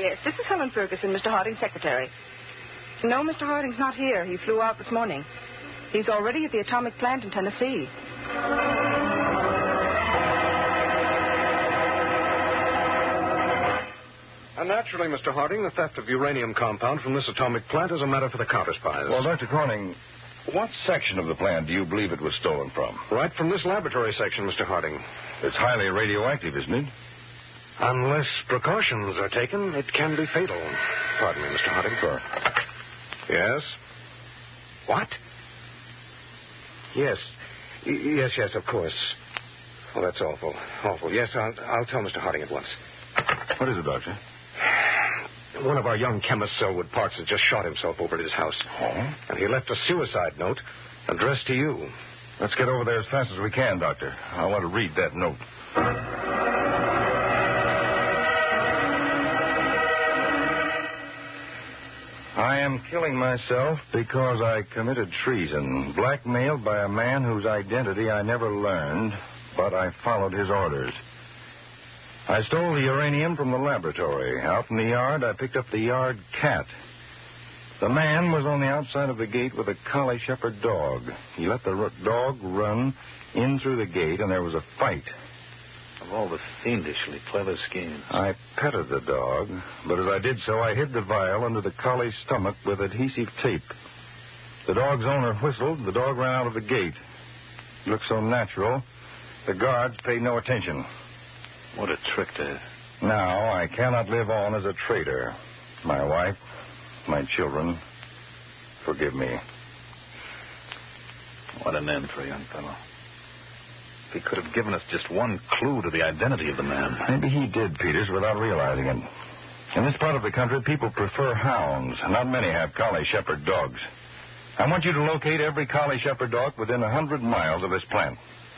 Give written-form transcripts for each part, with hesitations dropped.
Yes, this is Helen Ferguson, Mr. Harding's secretary. No, Mr. Harding's not here. He flew out this morning. He's already at the atomic plant in Tennessee. And naturally, Mr. Harding, the theft of uranium compound from this atomic plant is a matter for the Counter Spies. Well, Dr. Corning, what section of the plant do you believe it was stolen from? Right from this laboratory section, Mr. Harding. It's highly radioactive, isn't it? Unless precautions are taken, it can be fatal. Pardon me, Mr. Harding. Sure. Yes? What? Yes. Yes, of course. Oh, that's awful. Awful. Yes, I'll tell Mr. Harding at once. What is it, Doctor? One of our young chemists, Selwood Parks, has just shot himself over at his house. Oh? And he left a suicide note addressed to you. Let's get over there as fast as we can, Doctor. I want to read that note. I am killing myself because I committed treason, blackmailed by a man whose identity I never learned, but I followed his orders. I stole the uranium from the laboratory. Out in the yard, I picked up the yard cat. The man was on the outside of the gate with a collie shepherd dog. He let the dog run in through the gate, and there was a fight. Of all the fiendishly clever schemes. I petted the dog, but as I did so, I hid the vial under the collie's stomach with adhesive tape. The dog's owner whistled. The dog ran out of the gate. It looked so natural, the guards paid no attention. What a trick to have. Now I cannot live on as a traitor. My wife, my children, forgive me. What an end for a young fellow. If he could have given us just one clue to the identity of the man. Maybe he did, Peters, without realizing it. In this part of the country, people prefer hounds. Not many have collie shepherd dogs. I want you to locate every collie shepherd dog within 100 miles of this plant.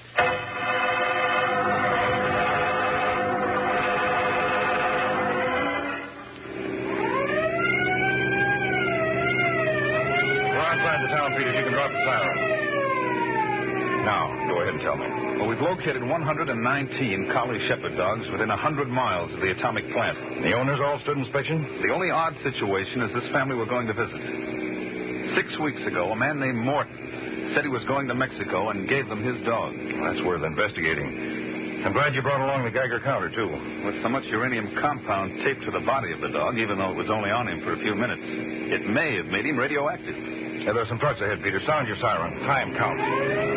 Peters, you can drop the siren. Now, go ahead and tell me. Well, we've located 119 collie shepherd dogs within 100 miles of the atomic plant. The owners all stood inspection? The only odd situation is this family we're going to visit. 6 weeks ago, a man named Morton said he was going to Mexico and gave them his dog. Well, that's worth investigating. I'm glad you brought along the Geiger counter, too. With so much uranium compound taped to the body of the dog, even though it was only on him for a few minutes, it may have made him radioactive. Yeah, there's some trucks ahead, Peter. Sound your siren. Time count.